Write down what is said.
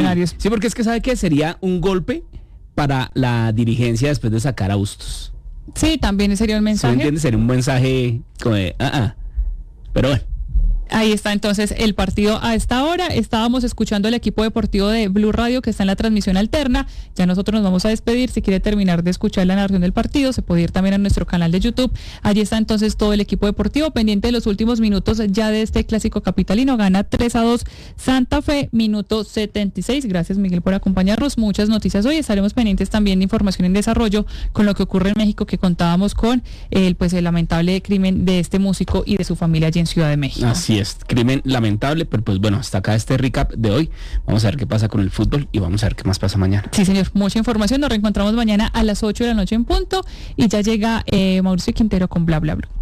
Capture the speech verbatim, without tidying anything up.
Millonarios. Sí, porque es que sabe que sería un golpe para la dirigencia después de sacar a Bustos. Sí, también sería un mensaje. ¿Sí me entiende? Sería un mensaje como de, ah, ah. Pero bueno. Ahí está entonces el partido a esta hora. Estábamos escuchando el equipo deportivo de Blue Radio que está en la transmisión alterna. Ya nosotros nos vamos a despedir. Si quiere terminar de escuchar la narración del partido, se puede ir también a nuestro canal de YouTube. Allí está entonces todo el equipo deportivo pendiente de los últimos minutos ya de este clásico capitalino. Gana tres a dos Santa Fe, minuto setenta y seis. Gracias, Miguel, por acompañarnos. Muchas noticias hoy. Estaremos pendientes también de información en desarrollo con lo que ocurre en México, que contábamos con el, pues, el lamentable crimen de este músico y de su familia allí en Ciudad de México. Así es. Crimen lamentable, pero pues bueno, hasta acá este recap de hoy. Vamos a ver qué pasa con el fútbol y vamos a ver qué más pasa mañana. Sí, señor, mucha información. Nos reencontramos mañana a las ocho de la noche en punto y ya llega eh, Mauricio Quintero con Bla Bla Bla.